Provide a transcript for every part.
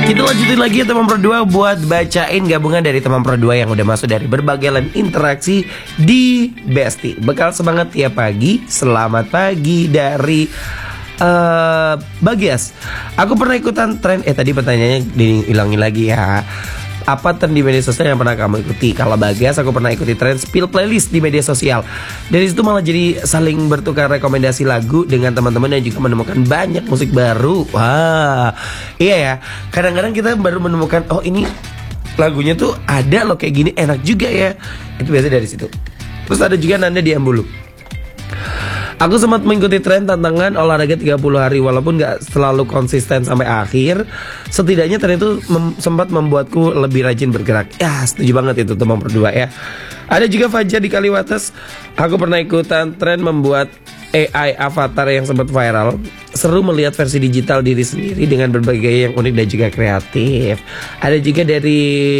Kita lanjutin lagi ya teman Pro 2 buat bacain gabungan dari teman Pro 2 yang udah masuk dari berbagai lain interaksi di Besti. Bekal semangat tiap pagi. Selamat pagi dari Bagias. Aku pernah ikutan tren. Tadi pertanyaannya dihilangin lagi ya. Apa tren di media sosial yang pernah kamu ikuti? Kalau Bagas, aku pernah ikuti tren spill playlist di media sosial. Dari situ malah jadi saling bertukar rekomendasi lagu dengan teman-teman dan juga menemukan banyak musik baru. Wah, iya ya. Kadang-kadang kita baru menemukan, oh ini lagunya tuh ada loh kayak gini, enak juga ya. Itu biasanya dari situ. Terus ada juga Nanda di Ambulu. Aku sempat mengikuti tren tantangan olahraga 30 hari. Walaupun gak selalu konsisten sampai akhir, setidaknya tren itu sempat membuatku lebih rajin bergerak. Ya setuju banget itu teman berdua ya. Ada juga Fajar di Kaliwates. Aku pernah ikutan tren membuat AI avatar yang sempat viral. Seru melihat versi digital diri sendiri dengan berbagai yang unik dan juga kreatif. Ada juga dari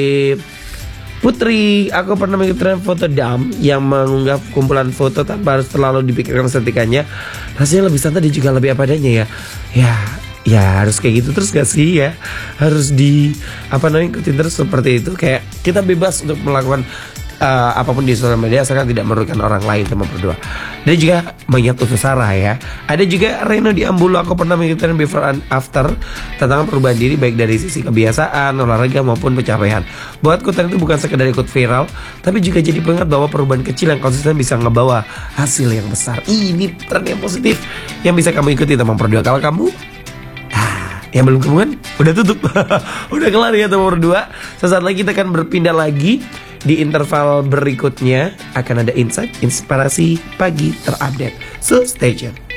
Putri, aku pernah mengikuti tren foto dump yang mengunggah kumpulan foto tanpa harus terlalu dipikirkan estetikanya. Rasanya lebih santai dan juga lebih apa adanya ya. Ya harus kayak gitu terus gak sih ya. Harus ikutin terus seperti itu. Kayak kita bebas untuk melakukan apapun di sosial media asalkan tidak merugikan orang lain teman berdua. Dan juga mengingat Utu Sarah ya. Ada juga Reno di Ambulu. Aku pernah mengikuti before and after tentang perubahan diri baik dari sisi kebiasaan, olahraga maupun pencapaian. Buatku tren itu bukan sekedar ikut viral, tapi juga jadi pengingat bahwa perubahan kecil yang konsisten bisa ngebawa hasil yang besar. Ini tren yang positif yang bisa kamu ikuti teman berdua. Kalau kamu yang belum kamu kan udah tutup. Udah kelar ya teman berdua. Sesaat lagi kita akan berpindah lagi. Di interval berikutnya akan ada insight inspirasi pagi terupdate. So stay tuned.